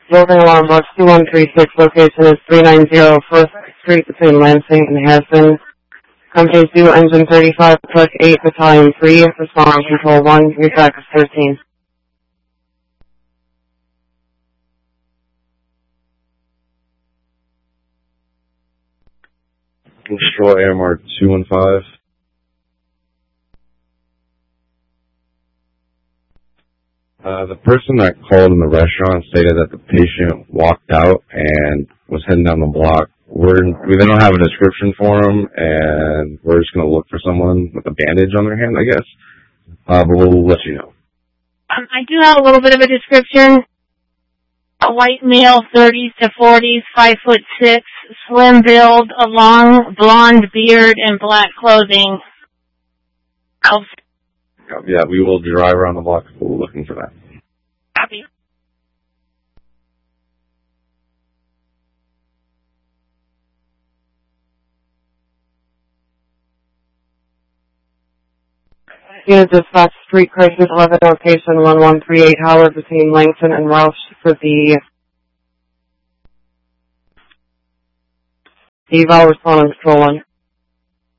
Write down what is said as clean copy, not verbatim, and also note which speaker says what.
Speaker 1: Building alarm box 2136, location is 390 First Street between Lansing and Harrison. Company 2, engine 35, truck 8, battalion 3, respond control 1, your track is 13.
Speaker 2: Destroy AMR 215. The person that called in the restaurant stated that the patient walked out and was heading down the block. We don't have a description for him, and we're just going to look for someone with a bandage on their hand, I guess. But we'll let you know.
Speaker 3: I do have a little bit of a description. A white male, 30s to 40s, 5'6", slim build, a long blonde beard, and black clothing.
Speaker 2: Yeah, we will drive around the block. We're looking for that.
Speaker 3: Copy.
Speaker 1: Unit dispatch, street crisis 11, location 1138 Howard between Langton and Welsh for the eval, respond on control 1.